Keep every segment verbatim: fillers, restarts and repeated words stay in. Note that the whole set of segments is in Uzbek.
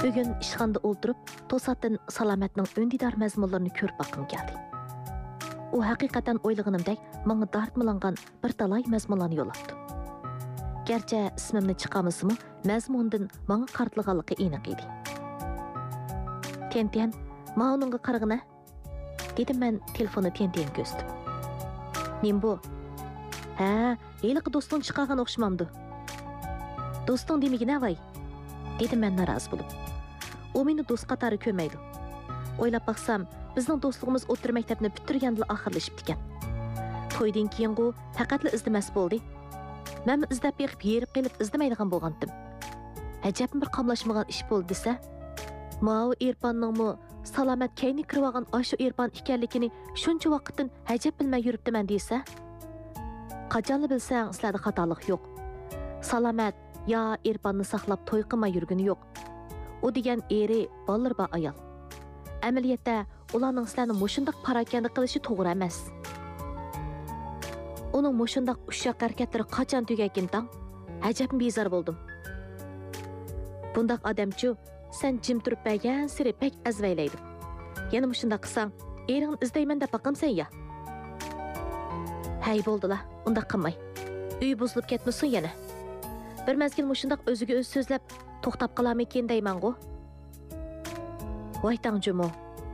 Bugün ishxonada o'ltirib, to'satdan Salomatning undidor mazmunlarini ko'rib boqqim keldi. U haqiqatan o'ylaganimdek menga dartmilangan bir talay mazmunlarni yo'llatdi. Gerçi ismimni chiqamasimi, mazmundan menga qartlaganligi aniq edi. Tenten, "Ma uningga qarag'ina?" dedim men telefonni Tenten ko'zdim. "Nim bu?" "Ha, eliqi do'sting chiqargan o'xshamamdi." "Do'sting demigina voy?" dedim men narozi bo'lib. "U meni do'st qatori ko'rmaydi. O'ylab baqsam, bizning do'stligimiz o'tir maktabni bitirganda oxirlashibdi ekan. To'ydan keyin u faqatla izlamas bo'ldi. Men izlab beqib yerib qilib izlamaydigan bo'lgandim. Ajabim bir qamlashmagan ish bo'ldi desa, Mao Erpanning Salomat kayni kirib olgan ashu Erpan ekanligini shuncha vaqtdan ajab bilmay yuribdiman desa, qachonli bilsang, sizlarda xatolik yo'q. Salomat ya Erpanni saqlab to'y qilmay yurgani yo'q. U degan eri ballar ba ayol. Amaliyotda ularning sizlarni mushundaq parakanda qilishi to'g'ri emas. Uning mushundaq ushshaq harakatlari qachon tugakin tang? Ajabim bezor bo'ldim. Bundaq odamchu sen jim turib bergan siri pek azvaylaydi. Yana mushundaq qilsang, eringni izlayman deb baqamsan ya. Hay bo'ldilar, undaq qilmay. Uy buzilib ketmasin yana. Bir mezgil mushundaq o'ziga o'z so'zlab to'xtab qolarmikin deyman-ku. Voy tangjumo.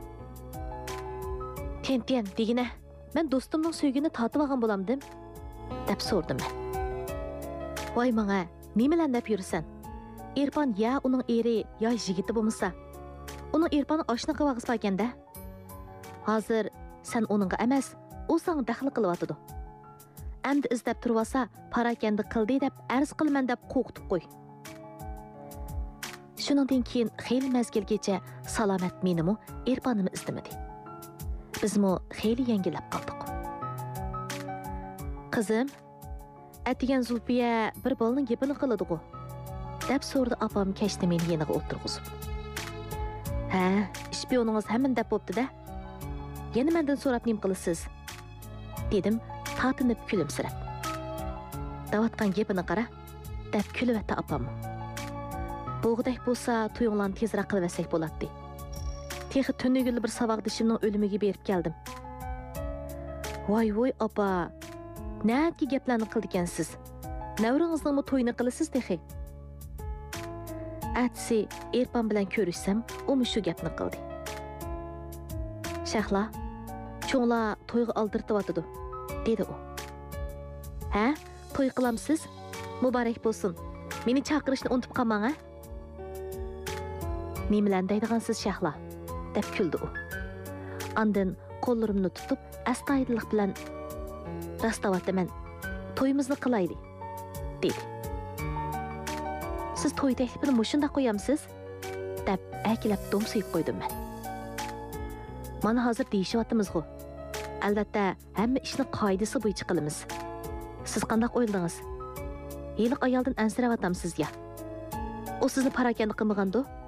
Tenten degina, men do'stimning so'ygini tatib olgan bo'lamdim, deb so'rdim men. Voy menga, nimalar deb yursan? Erpan ya uning eri, ya yigiti bo'lmasa, uning Erpanni oshna qilib olganda, hozir sen uningga emas, u senga daxl qilyotidi. Endi izlab turib olsa, parakanda qildi deb arz qilman deb qo'qitib qo'y. Shuningdan keyin xeyli mezgilgacha Salomat menimi, Erpanimni izlamadi. Bizmi xeyli yengillab qoldik. Qizim, atigan Zulfiya bir bolaning gapini qiladi-ku, deb so'rdi opam kashni meni yeniga o'tirg'izib. Ha, ishpiyoningiz hamman deb bo'pti-da. Yana mendan so'rab nim qilasiz? Dedim, tatinib kulimsirab. Davatgan gapini qara, deb kulibdi opam. Bo'g'dak bo'lsa, to'yinglarni tezroq qilvasak bo'ladi. Texi tunugul bir savoqdishimning o'limiga berib keldim. Voy voy opa, naki gaplarni qildikansiz? Navringizning to'yini qilasiz texi. Atsi Erpan bilan ko'rishsam, u shu gapni qildi. Shahla, cho'nglar to'yga oldirtibotidi, dedi u. Ha, to'y qilamsiz? Muborak bo'lsin. Meni chaqirishni unutib qolmang, ha? Nimalar deydigansiz Shahla? Deb kuldi u. Ondan qo'llarimni tutib, astoydillik bilan rastavataman. To'yimizni qilaylik, dedi. Siz to'y taklifini mushunda qo'yamsiz? Deb akilab domsiyib qo'ydim men. Mana hozir deyishyapmiz-ku. Albatta, hamma ishni qoidasi bo'yicha qilamiz. Siz qanday o'yladingiz? Yiliq ayoldan ansirayotamsiz ya. O sizni parakanda qilmagandi?